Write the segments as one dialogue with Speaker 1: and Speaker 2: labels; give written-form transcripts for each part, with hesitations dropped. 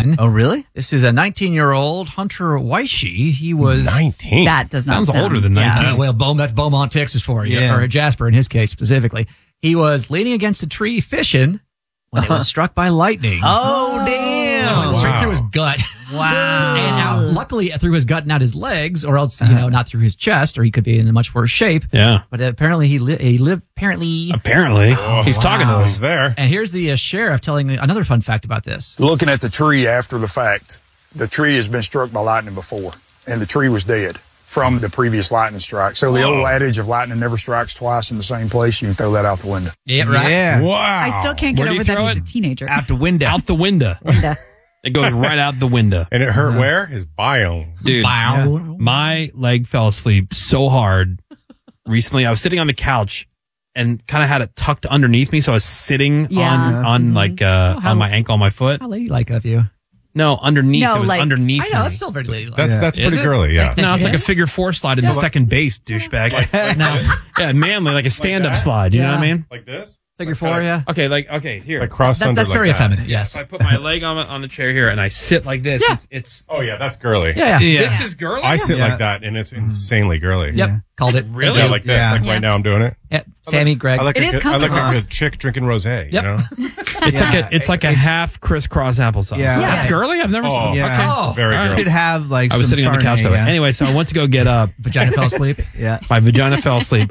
Speaker 1: one.
Speaker 2: Oh, really?
Speaker 1: This is a 19-year-old Hunter Weishi. He was
Speaker 3: 19.
Speaker 4: That does not
Speaker 5: Sounds
Speaker 4: sound
Speaker 5: older than 19.
Speaker 1: well, that's Beaumont, Texas for you,
Speaker 2: Yeah.
Speaker 1: or Jasper in his case specifically. He was leaning against a tree fishing when it was struck by lightning.
Speaker 2: Oh, damn.
Speaker 1: It went straight through his gut.
Speaker 2: Wow.
Speaker 1: And now, luckily, through his gut, not his legs, or else, not through his chest, or he could be in a much worse shape.
Speaker 5: Yeah.
Speaker 1: But apparently, he lived. Apparently,
Speaker 5: He's talking to us.
Speaker 3: He's there.
Speaker 1: and here's the sheriff telling another fun fact about this.
Speaker 6: Looking at the tree after the fact, the tree has been struck by lightning before, and the tree was dead from the previous lightning strike. So the old adage of lightning never strikes twice in the same place, you can throw that out the window.
Speaker 1: Yeah, right.
Speaker 2: Yeah.
Speaker 5: Wow.
Speaker 4: I still can't
Speaker 5: Where
Speaker 4: get
Speaker 5: do you
Speaker 4: over that
Speaker 5: throw
Speaker 4: he's
Speaker 5: it?
Speaker 4: a teenager.
Speaker 2: Out the window.
Speaker 5: Out the window. It goes right out the window.
Speaker 3: And it hurt where? His biome.
Speaker 5: Dude, my leg fell asleep so hard recently. I was sitting on the couch and kind of had it tucked underneath me. So I was sitting on my ankle, on my foot.
Speaker 1: How ladylike of you.
Speaker 5: No, underneath.
Speaker 4: No,
Speaker 5: it was
Speaker 4: like-
Speaker 5: underneath
Speaker 1: I know,
Speaker 5: me.
Speaker 1: it's still very ladylike.
Speaker 3: That's
Speaker 5: Is
Speaker 3: pretty
Speaker 5: it?
Speaker 3: girly, yeah.
Speaker 5: No, it's like a figure 4 slide in the second base, douchebag. Yeah, manly, like a stand-up slide. You know what I mean?
Speaker 3: Like this?
Speaker 1: Figure 4, yeah.
Speaker 5: Okay, here.
Speaker 3: Like crossed under
Speaker 1: That's
Speaker 3: like
Speaker 1: very
Speaker 3: that.
Speaker 1: effeminate, yes.
Speaker 5: So I put my leg on the chair here and I sit like this.
Speaker 1: Yeah.
Speaker 5: It's
Speaker 3: Oh, yeah, that's girly.
Speaker 1: Yeah.
Speaker 5: This is girly?
Speaker 3: I sit
Speaker 2: Yeah.
Speaker 3: like that, and it's insanely girly.
Speaker 1: Yep. Called it.
Speaker 5: Really?
Speaker 3: Yeah, like this.
Speaker 2: Yeah.
Speaker 3: Like right now I'm doing it.
Speaker 1: Yeah. Sammy, Greg.
Speaker 4: It is
Speaker 3: I like
Speaker 4: comfortable.
Speaker 3: a good chick drinking rosé, you
Speaker 1: Yep.
Speaker 3: know?
Speaker 5: It's like a half crisscross applesauce.
Speaker 2: Yeah.
Speaker 5: That's girly? I've never seen
Speaker 2: Yeah.
Speaker 1: Oh,
Speaker 3: very
Speaker 5: all right.
Speaker 3: girly.
Speaker 2: Should have like
Speaker 5: I was
Speaker 2: some
Speaker 5: sitting on the couch
Speaker 2: Chardonnay,
Speaker 5: that way.
Speaker 2: yeah.
Speaker 5: Anyway, so I went to go get up.
Speaker 1: Vagina fell asleep.
Speaker 2: Yeah.
Speaker 5: My vagina fell asleep.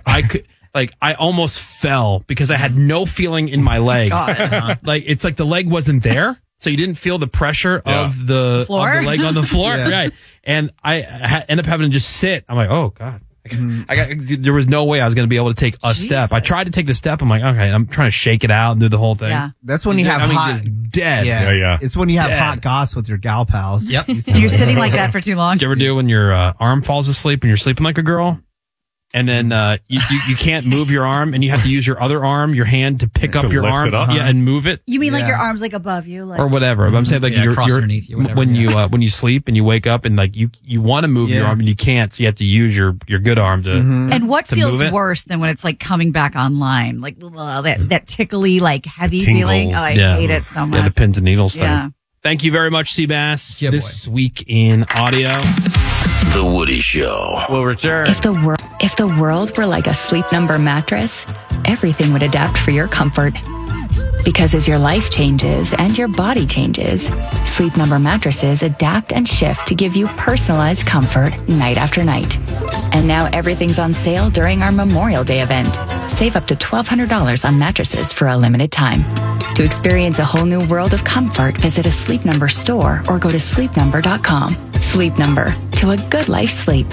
Speaker 5: I almost fell because I had no feeling in my leg. Like it's like the leg wasn't there, so you didn't feel the pressure of the
Speaker 4: Floor?
Speaker 5: leg on the floor,
Speaker 2: Yeah.
Speaker 5: right? And I end up having to just sit. I'm like, oh god. There was no way I was going to be able to take a step. I tried to take the step. I'm like, okay, I'm trying to shake it out and do the whole thing.
Speaker 4: Yeah.
Speaker 2: That's when you have hot.
Speaker 5: just dead.
Speaker 3: Yeah.
Speaker 2: It's when you have
Speaker 5: Dead.
Speaker 2: hot goss with your gal pals.
Speaker 1: Yep.
Speaker 4: You're sitting like that for too long.
Speaker 5: Did you ever do when your arm falls asleep and you're sleeping like a girl? And then you can't move your arm, and you have to use your other arm, your hand, to pick
Speaker 3: To
Speaker 5: up your
Speaker 3: lift
Speaker 5: arm,
Speaker 3: it up?
Speaker 5: and move it,
Speaker 4: You mean like
Speaker 2: Yeah.
Speaker 4: your arms like above you, like
Speaker 5: or whatever. But I'm saying like
Speaker 1: Yeah,
Speaker 5: you're,
Speaker 1: cross
Speaker 5: you're
Speaker 1: underneath you, whatever,
Speaker 5: when
Speaker 1: yeah.
Speaker 5: you sleep and you wake up and like you want to move your
Speaker 2: Yeah.
Speaker 5: arm and you can't, so you have to use your good arm to.
Speaker 4: And what
Speaker 5: to
Speaker 4: feels
Speaker 5: move it?
Speaker 4: worse than when it's like coming back online, like that tickly, like heavy
Speaker 3: Tingles.
Speaker 4: feeling? Oh, I
Speaker 5: Yeah.
Speaker 4: hate it so much.
Speaker 5: Yeah, the pins and needles thing.
Speaker 4: Yeah.
Speaker 5: Thank you very much, Seabass.
Speaker 1: Yeah,
Speaker 5: This week in audio.
Speaker 7: The Woody Show.
Speaker 5: We'll return.
Speaker 8: If the world were like a Sleep Number mattress, everything would adapt for your comfort. Because as your life changes and your body changes, Sleep Number mattresses adapt and shift to give you personalized comfort night after night. And now everything's on sale during our Memorial Day event. Save up to $1,200 on mattresses for a limited time. To experience a whole new world of comfort, visit a Sleep Number store or go to sleepnumber.com. Sleep Number, to a good life sleep.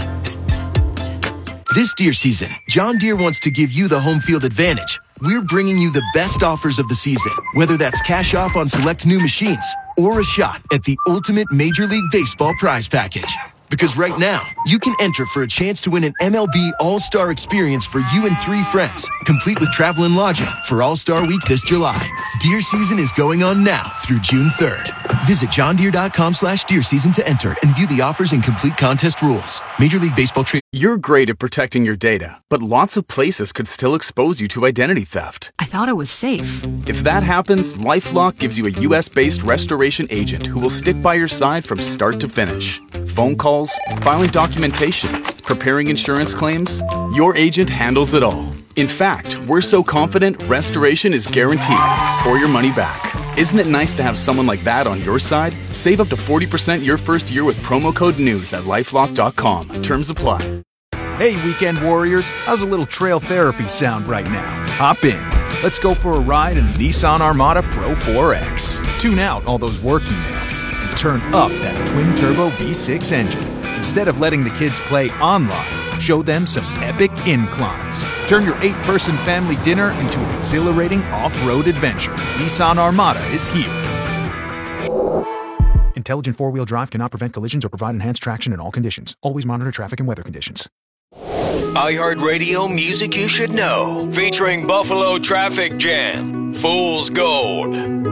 Speaker 9: This deer season, John Deere wants to give you the home field advantage. We're bringing you the best offers of the season, whether that's cash off on select new machines or a shot at the ultimate Major League Baseball prize package. Because right now, you can enter for a chance to win an MLB All-Star experience for you and 3 friends, complete with travel and lodging for All-Star Week this July. Deer season is going on now through June 3rd. Visit johndeere.com/deer season to enter and view the offers and complete contest rules. Major League Baseball trade.
Speaker 10: You're great at protecting your data, but lots of places could still expose you to identity theft.
Speaker 11: I thought it was safe.
Speaker 10: If that happens, LifeLock gives you a U.S.-based restoration agent who will stick by your side from start to finish. Phone calls, filing documentation, preparing insurance claims, your agent handles it all. In fact, we're so confident restoration is guaranteed or your money back. Isn't it nice to have someone like that on your side? Save up to 40% your first year with promo code NEWS at LifeLock.com. Terms apply.
Speaker 12: Hey, weekend warriors, how's a little trail therapy sound right now? Hop in. Let's go for a ride in the Nissan Armada Pro 4X. Tune out all those work emails and turn up that twin-turbo V6 engine. Instead of letting the kids play online, show them some epic inclines. Turn your 8-person family dinner into an exhilarating off-road adventure. Nissan Armada is here. Intelligent four-wheel drive cannot prevent collisions or provide enhanced traction in all conditions. Always monitor traffic and weather conditions.
Speaker 7: iHeartRadio Music You Should Know, featuring Buffalo Traffic Jam, Fool's Gold.